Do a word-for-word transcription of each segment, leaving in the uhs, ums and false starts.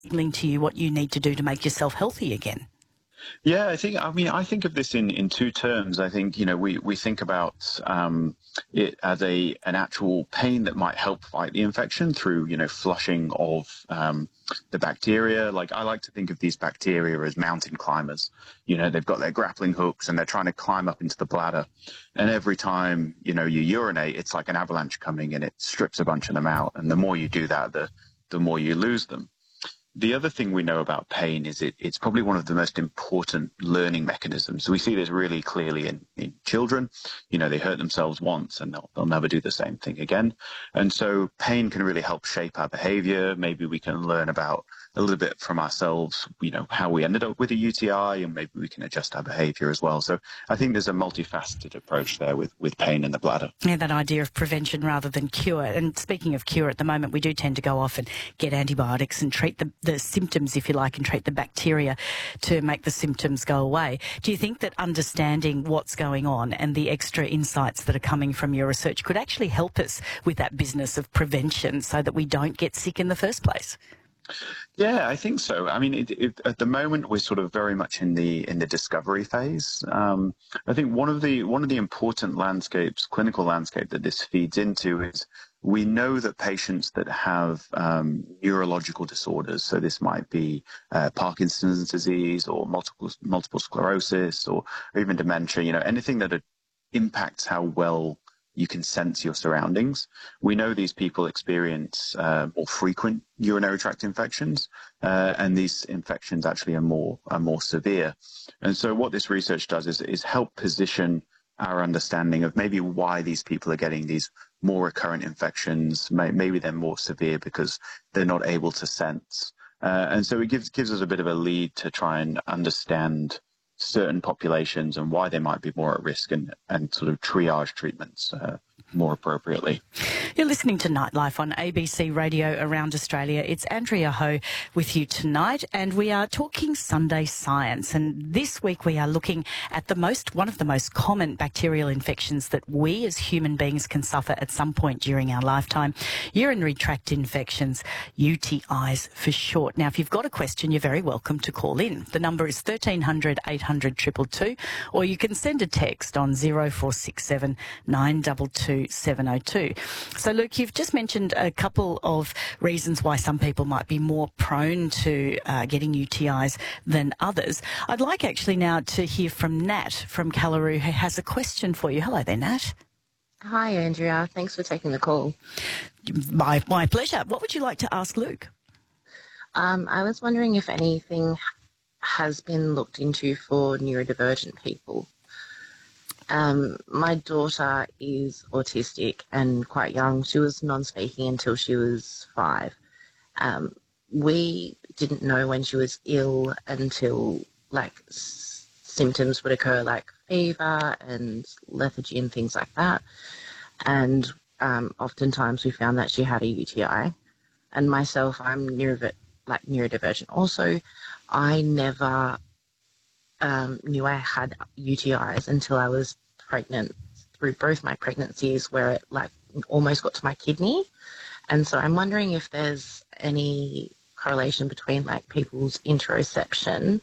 signaling to you what you need to do to make yourself healthy again? Yeah, I think, I mean, I think of this in, in two terms. I think, you know, we, we think about um, it as a an actual pain that might help fight the infection through, you know, flushing of um, the bacteria. Like, I like to think of these bacteria as mountain climbers. You know, they've got their grappling hooks and they're trying to climb up into the bladder. And every time, you know, you urinate, it's like an avalanche coming and it strips a bunch of them out. And the more you do that, the, the more you lose them. The other thing we know about pain is it, it's probably one of the most important learning mechanisms. We see this really clearly in, in children. You know, they hurt themselves once and they'll, they'll never do the same thing again. And so pain can really help shape our behavior. Maybe we can learn about a little bit from ourselves, you know, how we ended up with a U T I, and maybe we can adjust our behavior as well. So I think there's a multifaceted approach there with, with pain in the bladder. Yeah, that idea of prevention rather than cure. And speaking of cure, at the moment we do tend to go off and get antibiotics and treat the, the symptoms, if you like, and treat the bacteria to make the symptoms go away. Do you think that understanding what's going on and the extra insights that are coming from your research could actually help us with that business of prevention so that we don't get sick in the first place? Yeah, I think so. I mean, it, it, at the moment, we're sort of very much in the in the discovery phase. Um, I think one of the one of the important landscapes, clinical landscape that this feeds into is we know that patients that have um, neurological disorders, so this might be uh, Parkinson's disease or multiple multiple sclerosis or, or even dementia, you know, anything that it impacts how well you can sense your surroundings. We know these people experience uh, more frequent urinary tract infections, uh, and these infections actually are more are more severe. And so what this research does is, is help position our understanding of maybe why these people are getting these more recurrent infections. Maybe they're more severe because they're not able to sense. Uh, and so it gives gives us a bit of a lead to try and understand certain populations and why they might be more at risk, and, and sort of triage treatments uh, more appropriately. You're listening to Nightlife on A B C Radio around Australia. It's Andrea Ho with you tonight, and we are talking Sunday science. And this week we are looking at the most, one of the most common bacterial infections that we as human beings can suffer at some point during our lifetime: urinary tract infections, U T Is for short. Now, if you've got a question, you're very welcome to call in. The number is thirteen hundred eight hundred two two two, or you can send a text on zero four six seven nine two two seven zero two. So, Luke, you've just mentioned a couple of reasons why some people might be more prone to uh, getting U T Is than others. I'd like actually now to hear from Nat from Callaroo, who has a question for you. Hello there, Nat. Hi, Andrea. Thanks for taking the call. My, my pleasure. What would you like to ask Luke? Um, I was wondering if anything has been looked into for neurodivergent people. Um, my daughter is autistic and quite young. She was non-speaking until she was five. Um, we didn't know when she was ill until, like, s- symptoms would occur, like fever and lethargy and things like that. And um, oftentimes we found that she had a U T I. And myself, I'm neurodiver- like neurodivergent also. I never um, knew I had U T Is until I was pregnant, through both my pregnancies, where it like almost got to my kidney. And so I'm wondering if there's any correlation between like people's interoception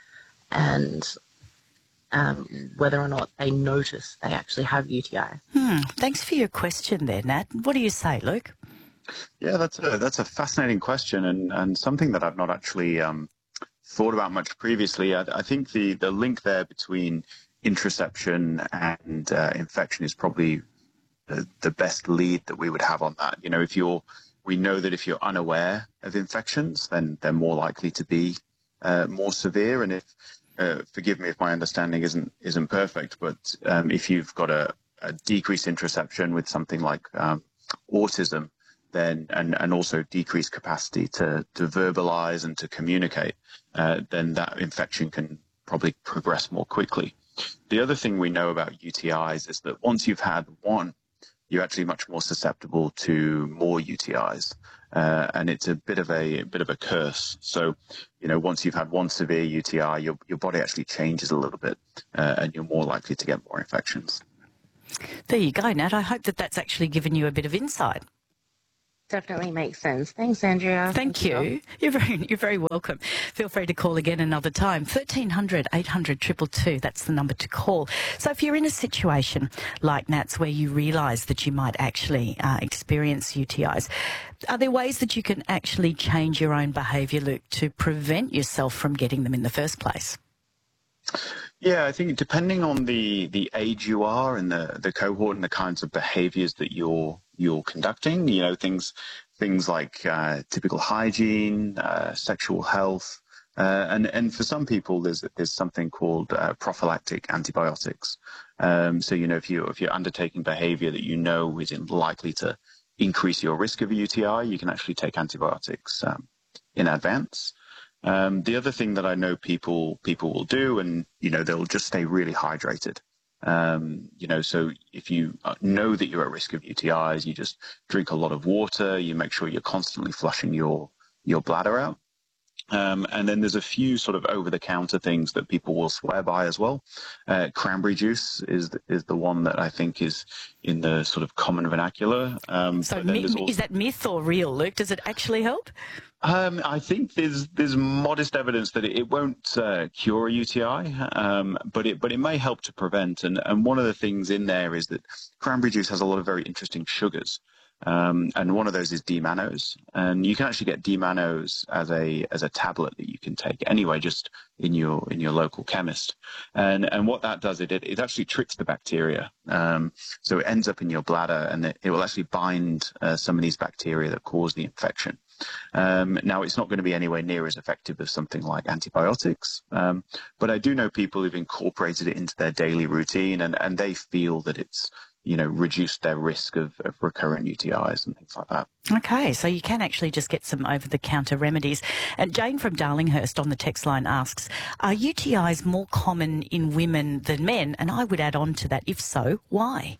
and um, whether or not they notice they actually have U T I. Hmm. Thanks for your question there, Nat. What do you say, Luke? Yeah, that's a that's a fascinating question, and, and something that I've not actually um, thought about much previously. I, I think the, the link there between interoception and uh, infection is probably the, the best lead that we would have on that. You know, if you're, we know that if you're unaware of infections, then they're more likely to be uh, more severe. And if, uh, forgive me if my understanding isn't isn't perfect, but um, if you've got a, a decreased interoception with something like um, autism, then and, and also decreased capacity to, to verbalize and to communicate, uh, then that infection can probably progress more quickly. The other thing we know about U T Is is that once you've had one, you're actually much more susceptible to more U T Is, uh, and it's a bit of a, a bit of a curse. So, you know, once you've had one severe U T I, your your body actually changes a little bit, uh, and you're more likely to get more infections. There you go, Nat. I hope that that's actually given you a bit of insight. Definitely makes sense. Thanks, Andrea. Thank you. You're very, you're very welcome. Feel free to call again another time. thirteen hundred, eight hundred, two two two. That's the number to call. So if you're in a situation like Nat's where you realise that you might actually uh, experience U T Is, are there ways that you can actually change your own behaviour, Luke, to prevent yourself from getting them in the first place? Yeah, I think depending on the, the age you are and the, the cohort and the kinds of behaviours that you're you're conducting, you know, things things like uh, typical hygiene, uh, sexual health, uh, and and for some people there's there's something called uh, prophylactic antibiotics. Um, so you know, if you if you're undertaking behaviour that you know is likely to increase your risk of a U T I, you can actually take antibiotics um, in advance. Um, the other thing that I know people people will do, and you know, they'll just stay really hydrated. Um, you know, so if you know that you're at risk of U T Is, you just drink a lot of water. You make sure you're constantly flushing your your bladder out. Um, and then there's a few sort of over-the-counter things that people will swear by as well. Uh, cranberry juice is the, is the one that I think is in the sort of common vernacular. Um, so mi- also... is that myth or real, Luke? Does it actually help? Um, I think there's there's modest evidence that it, it won't uh, cure a U T I, um, but it but it may help to prevent. And and one of the things in there is that cranberry juice has a lot of very interesting sugars. Um, and one of those is D-mannose, and you can actually get D-mannose as a as a tablet that you can take anyway, just in your in your local chemist. And and what that does, it it, it actually tricks the bacteria, um, so it ends up in your bladder, and it, it will actually bind uh, some of these bacteria that cause the infection. Um, now, it's not going to be anywhere near as effective as something like antibiotics, um, but I do know people who've incorporated it into their daily routine, and and they feel that it's, you know, reduced their risk of, of recurrent U T Is and things like that. Okay, so you can actually just get some over-the-counter remedies. And Jane from Darlinghurst on the text line asks, are U T Is more common in women than men? And I would add on to that, if so, why?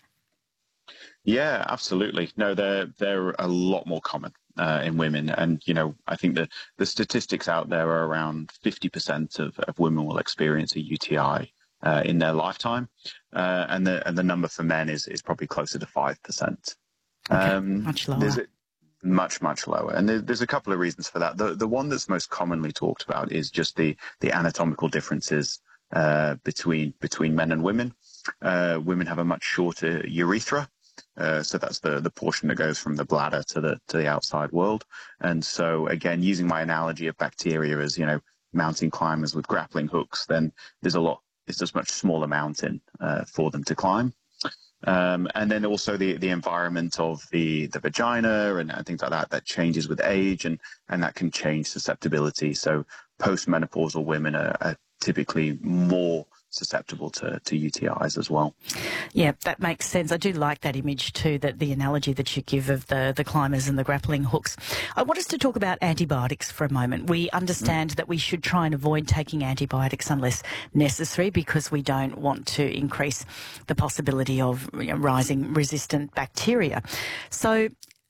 Yeah, absolutely. No, they're they're a lot more common uh, in women, and you know, I think that the statistics out there are around fifty percent of, of women will experience a U T I uh, in their lifetime, uh, and the and the number for men is is probably closer to five percent. Okay, um, much lower. There's a, much much lower, and there, there's a couple of reasons for that. The the one that's most commonly talked about is just the the anatomical differences uh, between between men and women. Uh, women have a much shorter urethra. Uh, so that's the, the portion that goes from the bladder to the to the outside world. And so, again, using my analogy of bacteria as, you know, mountain climbers with grappling hooks, then there's a lot, it's just much smaller mountain uh, for them to climb. Um, and then also the, the environment of the, the vagina and, and things like that, that changes with age, and, and that can change susceptibility. So postmenopausal women are, are typically more susceptible to, to U T Is as well. Yeah, that makes sense. I do like that image too, that the analogy that you give of the, the climbers and the grappling hooks. I want us to talk about antibiotics for a moment. We understand mm. that we should try and avoid taking antibiotics unless necessary, because we don't want to increase the possibility of, you know, rising resistant bacteria. So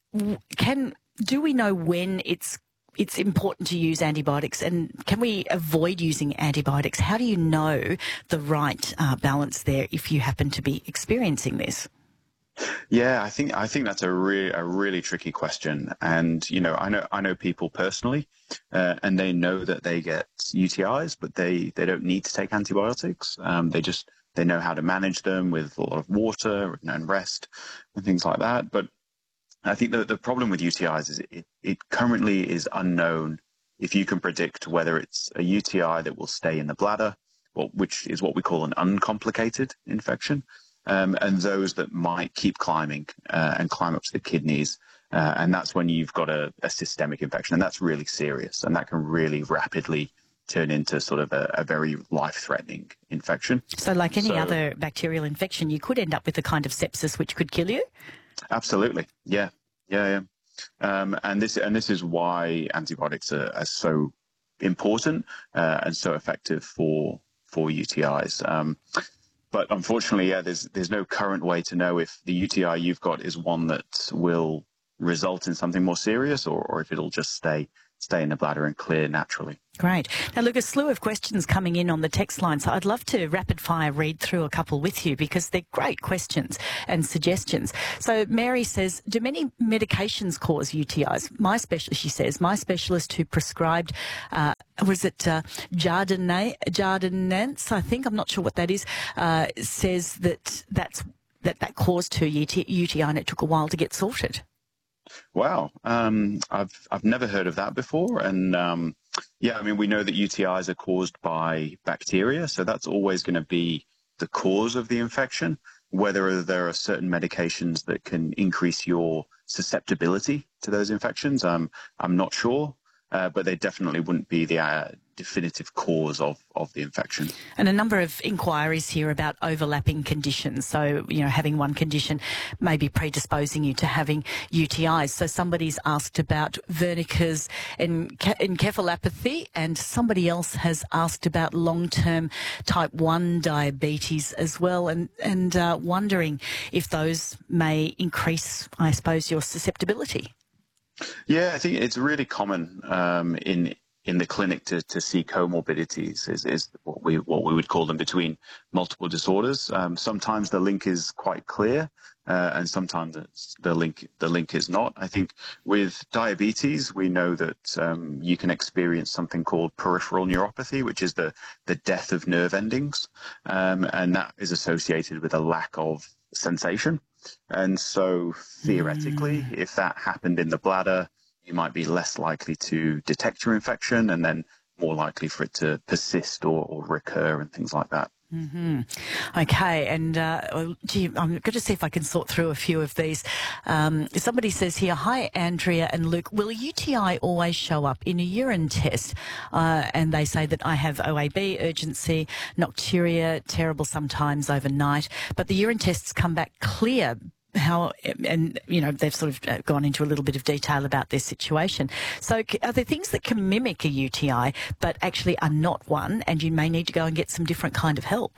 can do we know when it's it's important to use antibiotics, and can we avoid using antibiotics? How do you know the right uh, balance there if you happen to be experiencing this? Yeah, I think I think that's a really a really tricky question, and you know, I know I know people personally, uh, and they know that they get U T Is, but they they don't need to take antibiotics. Um, they just they know how to manage them with a lot of water and rest and things like that, but I think the, the problem with U T Is is it, it currently is unknown if you can predict whether it's a U T I that will stay in the bladder, or, which is what we call an uncomplicated infection, um, and those that might keep climbing uh, and climb up to the kidneys. Uh, and that's when you've got a, a systemic infection, and that's really serious, and that can really rapidly turn into sort of a, a very life-threatening infection. So like any so, other bacterial infection, you could end up with a kind of sepsis which could kill you? Absolutely. Yeah. Yeah. Yeah. Um, and this, and this is why antibiotics are, are so important uh, and so effective for, for U T Is. Um, but unfortunately, yeah, there's, there's no current way to know if the U T I you've got is one that will result in something more serious, or, or if it'll just stay, stay in the bladder and clear naturally. Great. Now, look, a slew of questions coming in on the text line, so I'd love to rapid fire read through a couple with you because they're great questions and suggestions. So Mary says, do many medications cause U T Is? My specialist, she says, my specialist who prescribed, uh, was it uh, Jardine, Jardinance, I think, I'm not sure what that is, uh, says that that's, that, that caused her U T I and it took a while to get sorted. Wow, um, I've I've never heard of that before, and um, yeah, I mean we know that U T Is are caused by bacteria, so that's always going to be the cause of the infection. Whether there are certain medications that can increase your susceptibility to those infections, um, I'm not sure, uh, but they definitely wouldn't be the uh, definitive cause of, of the infection. And a number of inquiries here about overlapping conditions. So, you know, having one condition may be predisposing you to having U T Is. So somebody's asked about Wernicke's encephalopathy, and somebody else has asked about long-term type one diabetes as well, and, and uh, wondering if those may increase, I suppose, your susceptibility. Yeah, I think it's really common um, in in the clinic to, to see comorbidities is, is what we what we would call them between multiple disorders. Um, sometimes the link is quite clear, uh, and sometimes it's, the link the link is not. I think with diabetes, we know that um, you can experience something called peripheral neuropathy, which is the the death of nerve endings, um, and that is associated with a lack of sensation. And so theoretically, mm. if that happened in the bladder, you might be less likely to detect your infection and then more likely for it to persist or, or recur and things like that. Mm-hmm. Okay, and uh, gee, I'm going to see if I can sort through a few of these. Um, somebody says here, hi, Andrea and Luke, will a U T I always show up in a urine test? Uh, and they say that I have O A B, urgency, nocturia, terrible sometimes overnight, but the urine tests come back clear. How, and, you know, they've sort of gone into a little bit of detail about their situation. So are there things that can mimic a U T I but actually are not one, and you may need to go and get some different kind of help?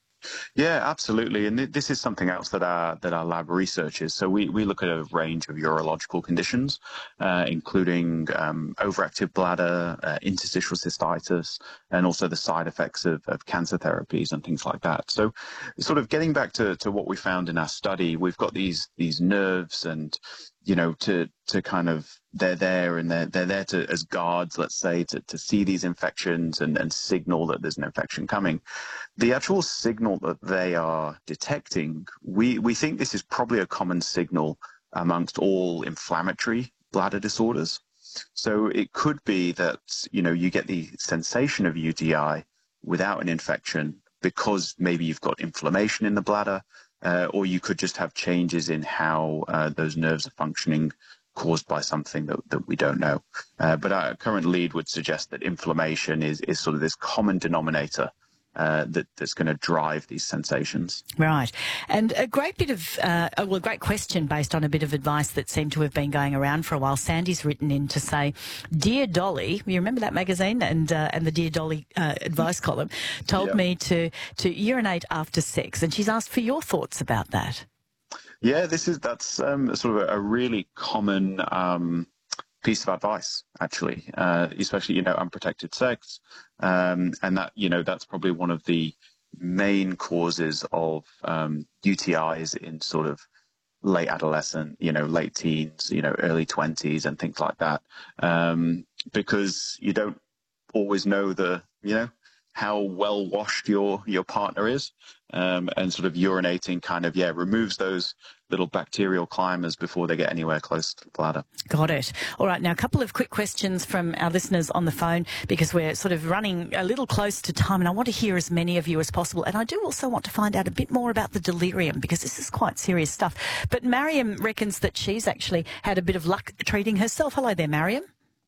Yeah, absolutely. And this is something else that our that our lab researches. So we, we look at a range of urological conditions, uh, including um, overactive bladder, uh, interstitial cystitis, and also the side effects of, of cancer therapies and things like that. So sort of getting back to, to what we found in our study, we've got these these nerves and, you know, to to kind of, they're there and they're, they're there to, as guards, let's say, to, to see these infections and, and signal that there's an infection coming. The actual signal that they are detecting, we, we think this is probably a common signal amongst all inflammatory bladder disorders. So it could be that, you know, you get the sensation of U T I without an infection because maybe you've got inflammation in the bladder, uh, or you could just have changes in how uh, those nerves are functioning caused by something that, that we don't know. Uh, but our current lead would suggest that inflammation is, is sort of this common denominator uh, that, that's going to drive these sensations. Right. And a great bit of, uh, well, a great question based on a bit of advice that seemed to have been going around for a while. Sandy's written in to say, Dear Dolly, you remember that magazine and uh, and the Dear Dolly uh, advice column, told yep. me to, to urinate after sex. And she's asked for your thoughts about that. Yeah, this is that's um, sort of a, a really common um, piece of advice, actually, uh, especially, you know, unprotected sex. Um, and that, you know, that's probably one of the main causes of um, U T Is in sort of late adolescent, you know, late teens, you know, early twenties and things like that. Um, because you don't always know the, you know, how well washed your your partner is, um, and sort of urinating kind of, yeah, removes those little bacterial climbers before they get anywhere close to the bladder. Got it. All right, now a couple of quick questions from our listeners on the phone because we're sort of running a little close to time and I want to hear as many of you as possible. And I do also want to find out a bit more about the delirium because this is quite serious stuff. But Mariam reckons that she's actually had a bit of luck treating herself. Hello there, Mariam.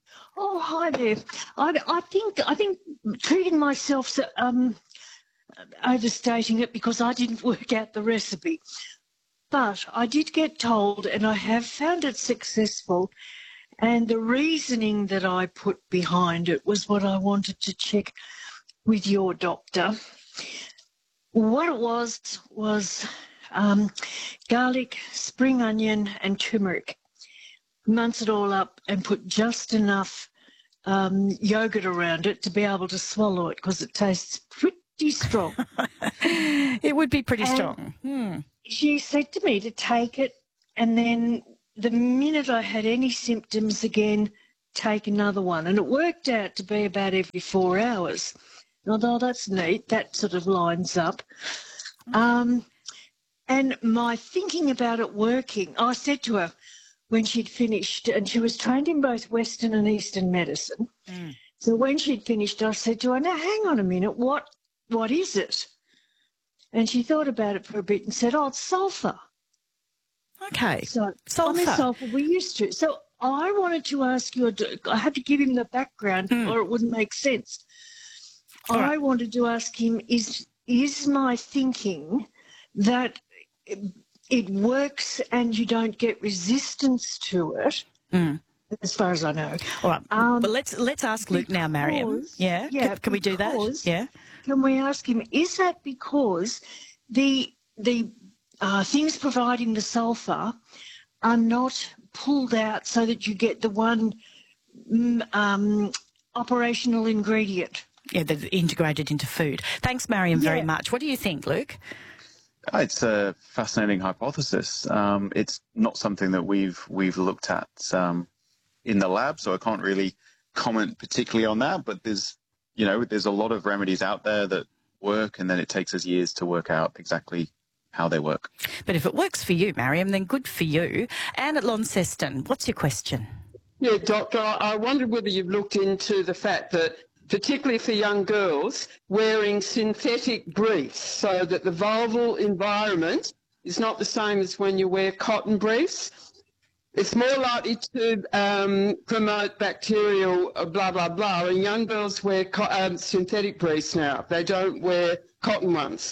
Oh, hi there. I, I think I think treating myself, um, overstating it because I didn't work out the recipe. But I did get told, and I have found it successful, and the reasoning that I put behind it was what I wanted to check with your doctor. What it was was um, garlic, spring onion and turmeric. Mince it all up and put just enough um, yogurt around it to be able to swallow it because it tastes pretty strong. It would be pretty And strong. Hmm. she said to me to take it, and then the minute I had any symptoms again, take another one. And it worked out to be about every four hours. And I thought, that's neat. That sort of lines up. Um, and my thinking about it working, I said to her when she'd finished, and she was trained in both Western and Eastern medicine. Mm. So when she'd finished, I said to her, now hang on a minute, what what is it? And she thought about it for a bit and said, oh, it's sulphur. Okay. So Sulphur. I mean, sulphur we used to. So I wanted to ask you, I had to give him the background Mm. or it wouldn't make sense. All I right. wanted to ask him, is is my thinking that it, it works and you don't get resistance to it, Mm. as far as I know. All right. Um, well, let's let's ask Luke now, Mariam. because- Yeah. yeah, Can, can we do that? because- Yeah. Can we ask him, is that because the the uh, things providing the sulphur are not pulled out so that you get the one mm, um, operational ingredient? Yeah, they're integrated into food. Thanks, Mariam, very Yeah. much. What do you think, Luke? It's a fascinating hypothesis. Um, it's not something that we've we've looked at um, in the lab, so I can't really comment particularly on that. But there's, you know, there's a lot of remedies out there that work, and then it takes us years to work out exactly how they work. But if it works for you, Mariam, then good for you. Anne at Launceston, what's your question? Yeah, Doctor, I I wondered whether you've looked into the fact that, particularly for young girls, wearing synthetic briefs so that the vulval environment is not the same as when you wear cotton briefs. It's more likely to um, promote bacterial uh, blah, blah, blah. And young girls wear co- um, synthetic briefs now. They don't wear cotton ones.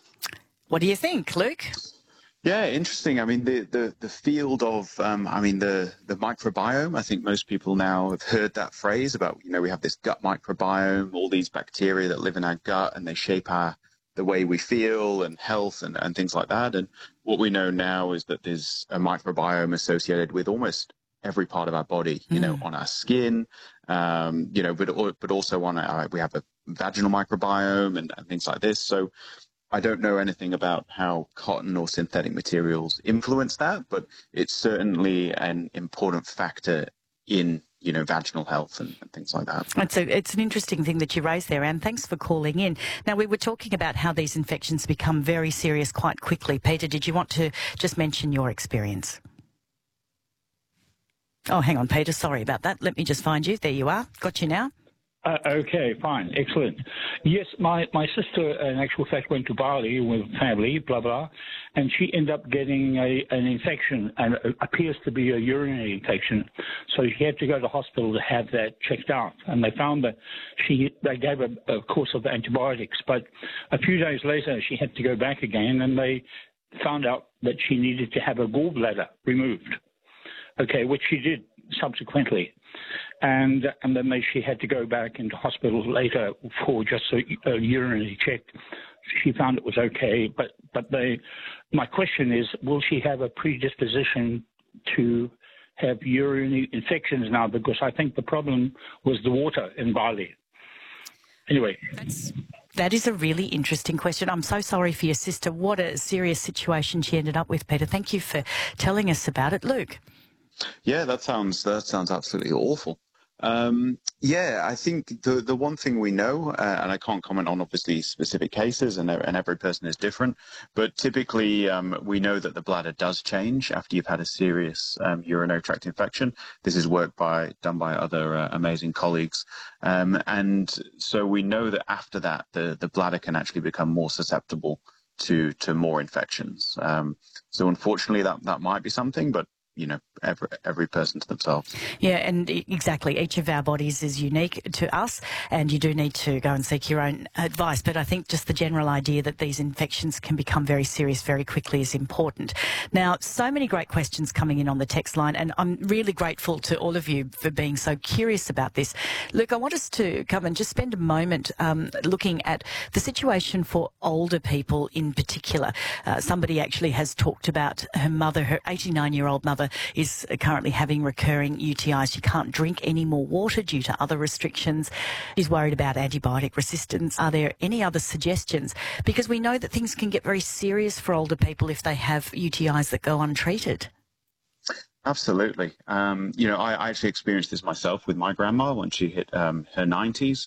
What do you think, Luke? Yeah, interesting. I mean, the, the, the field of, um, I mean, the, the microbiome, I think most people now have heard that phrase about, you know, we have this gut microbiome, all these bacteria that live in our gut and they shape our, the way we feel and health and, and things like that. And what we know now is that there's a microbiome associated with almost every part of our body, you know, on our skin, um, you know, but, but also on our, we have a vaginal microbiome and, and things like this. So I don't know anything about how cotton or synthetic materials influence that, but it's certainly an important factor in, you know, vaginal health and, and things like that. It's, a, it's an interesting thing that you raised there, Anne. Thanks for calling in. Now, we were talking about how these infections become very serious quite quickly. Peter, did you want to just mention your experience? Oh, hang on, Peter. Sorry about that. Let me just find you. There you are. Got you now. Uh, okay, fine, excellent. Yes, my, my sister, in actual fact, went to Bali with family, blah, blah, and she ended up getting a, an infection, and it appears to be a urinary infection. So she had to go to the hospital to have that checked out, and they found that she, they gave a, a course of antibiotics, but a few days later she had to go back again, and they found out that she needed to have a gallbladder removed, okay, which she did subsequently. And and then they, she had to go back into hospital later for just a, a urinary check. She found it was okay, but but they. My question is, will she have a predisposition to have urinary infections now? Because I think the problem was the water in Bali. Anyway. That's, that is a really interesting question. I'm so sorry for your sister. What a serious situation she ended up with, Peter. Thank you for telling us about it. Luke? Yeah, that sounds that sounds absolutely awful. Um, yeah, I think the the one thing we know, uh, and I can't comment on obviously specific cases, and and every person is different, but typically um, we know that the bladder does change after you've had a serious um, urinary tract infection. This is work by done by other uh, amazing colleagues, um, and so we know that after that the the bladder can actually become more susceptible to to more infections. Um, so unfortunately, that that might be something, but you know, every, every person to themselves. Yeah, and exactly. Each of our bodies is unique to us, and you do need to go and seek your own advice. But I think just the general idea that these infections can become very serious very quickly is important. Now, so many great questions coming in on the text line, and I'm really grateful to all of you for being so curious about this. Luke, I want us to come and just spend a moment um, looking at the situation for older people in particular. Uh, somebody actually has talked about her mother, her eighty-nine-year-old mother, grandmother is currently having recurring U T Is. She can't drink any more water due to other restrictions. She's worried about antibiotic resistance. Are there any other suggestions? Because we know that things can get very serious for older people if they have U T Is that go untreated. Absolutely. Um, you know, I, I actually experienced this myself with my grandma when she hit um, her nineties.